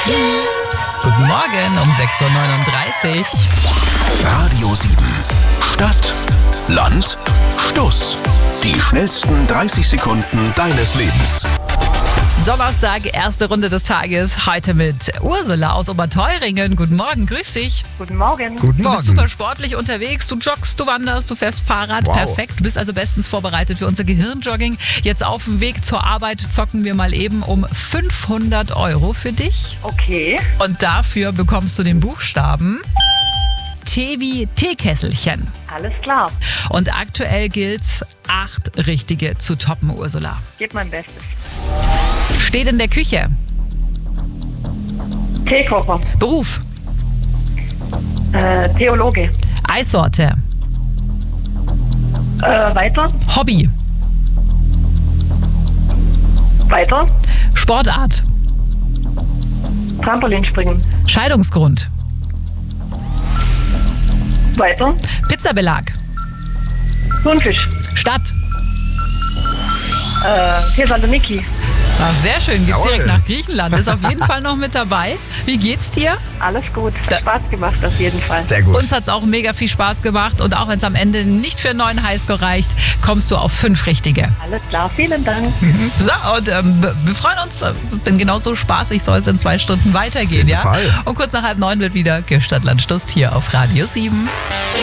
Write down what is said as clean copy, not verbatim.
Guten Morgen um 6.39 Uhr. Radio 7. Stadt, Land, Stuss. Die schnellsten 30 Sekunden deines Lebens. Donnerstag, erste Runde des Tages. Heute mit Ursula aus Oberteuringen. Guten Morgen, grüß dich. Guten Morgen. Guten Du bist Morgen. super sportlich unterwegs. Du joggst, du wanderst, du fährst Fahrrad. Wow. Perfekt. Du bist also bestens vorbereitet für unser Gehirnjogging. Jetzt auf dem Weg zur Arbeit zocken wir mal eben um 500 € für dich. Okay. Und dafür bekommst du den Buchstaben T wie Teekesselchen. Alles klar. Und aktuell gilt's, 8 Richtige zu toppen, Ursula. Gib mein Bestes. Steht in der Küche. Teekocher. Beruf. Theologe. Eissorte. Weiter. Hobby. Weiter. Sportart. Trampolinspringen. Scheidungsgrund. Weiter. Pizzabelag. Thunfisch. Stadt. Thessaloniki. Ach, sehr schön, geht's Jawohl. direkt nach Griechenland. Ist auf jeden Fall noch mit dabei. Wie geht's dir? Alles gut. Da- Hat Spaß gemacht auf jeden Fall. Sehr gut. Uns hat's auch mega viel Spaß gemacht. Und auch wenn es am Ende nicht für einen neuen Highscore reicht, kommst du auf 5 Richtige. Alles klar. Vielen Dank. So, und wir freuen uns, denn genauso spaßig soll es in 2 Stunden weitergehen. Auf jeden Fall. Und kurz nach 8:30 wird wieder Stadtland Stuss hier auf Radio 7.